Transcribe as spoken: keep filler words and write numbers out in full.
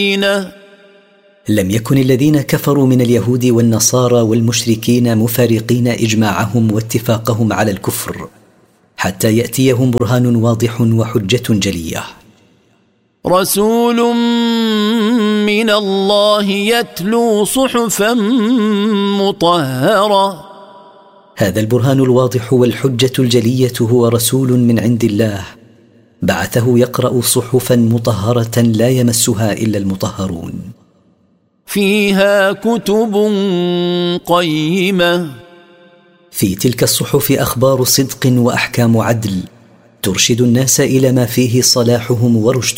لم يكن الذين كفروا من اليهود والنصارى والمشركين مفارقين إجماعهم واتفاقهم على الكفر حتى يأتيهم برهان واضح وحجة جلية. رسول من الله يتلو صحفا مطهرة. هذا البرهان الواضح والحجة الجلية هو رسول من عند الله بعثه يقرأ صحفا مطهرة لا يمسها إلا المطهرون. فيها كتب قيمة. في تلك الصحف أخبار صدق وأحكام عدل ترشد الناس إلى ما فيه صلاحهم ورشدهم.